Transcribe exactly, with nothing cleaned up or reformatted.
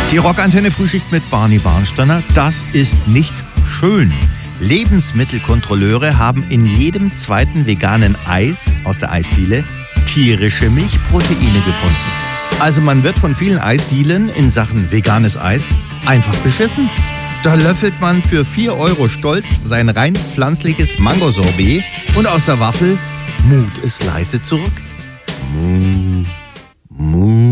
Die Rockantenne Frühschicht mit Barney Barnsteiner, das ist nicht schön. Lebensmittelkontrolleure haben in jedem zweiten veganen Eis aus der Eisdiele tierische Milchproteine gefunden. Also man wird von vielen Eisdielen in Sachen veganes Eis einfach beschissen. Da löffelt man für vier Euro stolz sein rein pflanzliches Mangosorbet und aus der Waffel muht es leise zurück. Mu, mu.